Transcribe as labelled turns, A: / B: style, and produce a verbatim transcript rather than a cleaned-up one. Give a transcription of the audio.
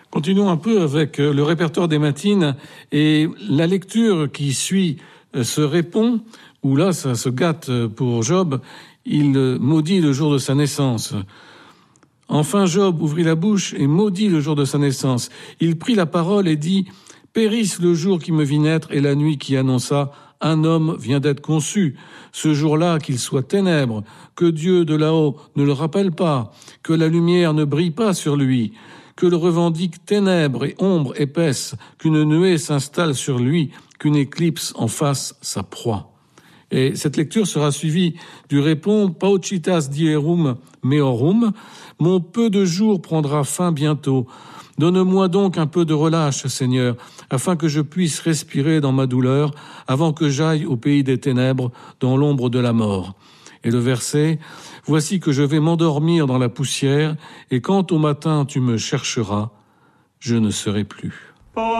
A: Continuons un peu avec le répertoire des matines et la lecture qui suit se répond, où là ça se gâte pour Job, il maudit le jour de sa naissance. Enfin Job ouvrit la bouche et maudit le jour de sa naissance. Il prit la parole et dit « Périsse le jour qui me vit naître et la nuit qui annonça « Un homme vient d'être conçu ». Ce jour-là, qu'il soit ténèbres, que Dieu de là-haut ne le rappelle pas, que la lumière ne brille pas sur lui, que le revendique ténèbres et ombres épaisses, qu'une nuée s'installe sur lui, qu'une éclipse en fasse sa proie. Et cette lecture sera suivie du répond « Paucitas dierum meorum »« Mon peu de jours prendra fin bientôt. Donne-moi donc un peu de relâche, Seigneur, afin que je puisse respirer dans ma douleur, avant que j'aille au pays des ténèbres, dans l'ombre de la mort. » Et le verset « Voici que je vais m'endormir dans la poussière, et quand au matin tu me chercheras, je ne serai plus. »